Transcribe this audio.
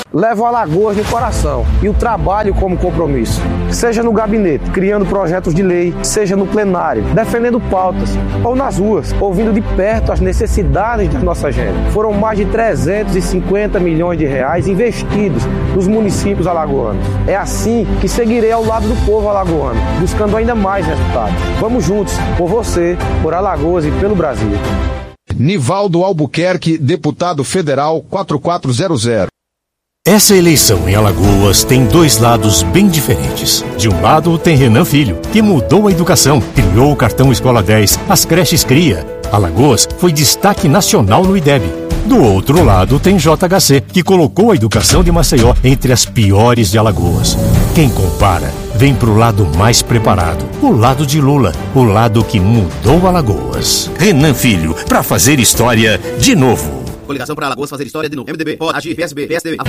Levo Alagoas no coração e o trabalho como compromisso. Seja no gabinete, criando projetos de lei, seja no plenário, defendendo pautas, ou nas ruas, ouvindo de perto as necessidades da nossa gente. Foram mais de 350 milhões de reais investidos nos municípios alagoanos. É assim que seguirei ao lado do povo alagoano, buscando ainda mais resultados. Vamos juntos, por você, por Alagoas e pelo Brasil. Nivaldo Albuquerque, deputado federal 4400. Essa eleição em Alagoas tem dois lados bem diferentes. De um lado tem Renan Filho, que mudou a educação, criou o cartão Escola 10, as creches Cria. Alagoas foi destaque nacional no IDEB. Do outro lado tem JHC, que colocou a educação de Maceió entre as piores de Alagoas. Quem compara, vem pro lado mais preparado, o lado de Lula, o lado que mudou Alagoas. Renan Filho, pra fazer história de novo. Coligação para Alagoas fazer história de novo. MDB, pode agir, PSB, PSDB.